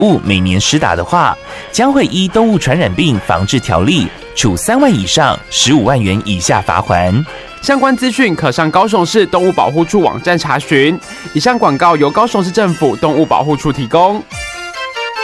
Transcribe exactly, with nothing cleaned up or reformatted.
物每年施打的话，将会依动物传染病防治条例处三万以上十五万元以下罚锾。 相关资讯可上高雄市动物保护处网站查询。以上广告由高雄市政府动物保护处提供。